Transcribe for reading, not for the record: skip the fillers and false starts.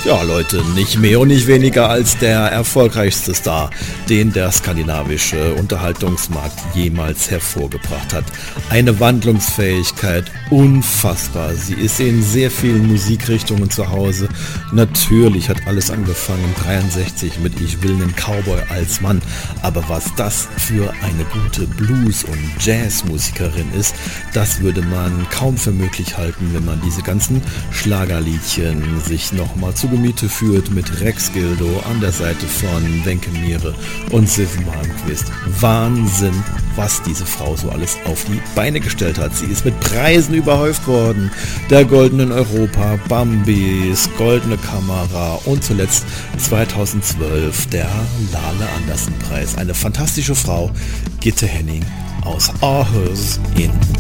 Ja, Leute, nicht mehr und nicht weniger als der erfolgreichste Star, den der skandinavische Unterhaltungsmarkt jemals hervorgebracht hat. Eine Wandlungsfähigkeit, unfassbar. Sie ist in sehr vielen Musikrichtungen zu Hause. Natürlich hat alles angefangen 63 mit Ich will einen Cowboy als Mann. Aber was das für eine gute Blues- und Jazzmusikerin ist, das würde man kaum für möglich halten, wenn man diese ganzen Schlagerliedchen sich nochmal zu Gemüte führt mit Rex Gildo an der Seite von Wenke Miere und Siv Malmkvist. Wahnsinn, was diese Frau so alles auf die Beine gestellt hat. Sie ist mit Preisen überhäuft worden. Der Goldenen Europa, Bambis, Goldene Kamera und zuletzt 2012 der Lale Andersen Preis. Eine fantastische Frau, Gitte Henning aus Aarhus in